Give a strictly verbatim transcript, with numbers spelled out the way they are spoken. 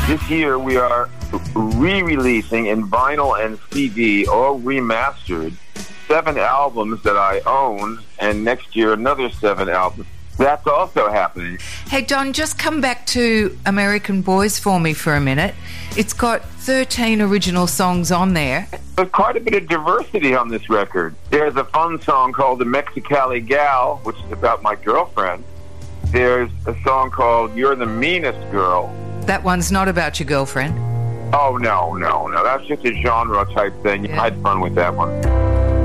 This year we are re-releasing in vinyl and C D, all remastered, seven albums that I own, and next year another seven albums. That's also happening. Hey, Don, just come back to American Boys for me for a minute. It's got thirteen original songs on there. There's quite a bit of diversity on this record. There's a fun song called The Mexicali Gal, which is about my girlfriend. There's a song called You're the Meanest Girl. That one's not about your girlfriend. Oh, no, no, no. That's just a genre type thing. Yeah. I had fun with that one.